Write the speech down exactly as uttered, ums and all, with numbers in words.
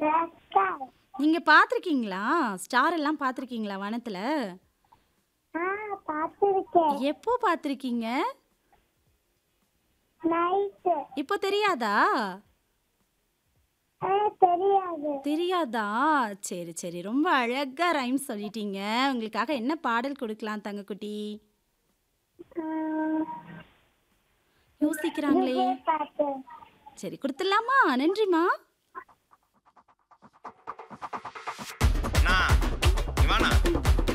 The sky. நீங்க பார்த்துருக்கீங்களா? Star எல்லாம் பார்த்துருக்கீங்களா வானத்துல? ஆ பார்த்திருக்கேன். எப்போ பார்த்துருக்கீங்க? நைட்டு. இப்போ தெரியாதா? ஆ தெரியாது. தெரியாதா? சரி சரி. ரொம்ப அழகா ரைம் சொல்லிட்டீங்க. உங்களுக்காக என்ன பாடல் கொடுக்கலாம் தங்கக்குட்டி? ஆ, யோசிக்கிறாங்களே. விஜய் பாட்டு. சரி கொடுத்துடலாமா? நன்றிம்மா. அண்ணா, இவானா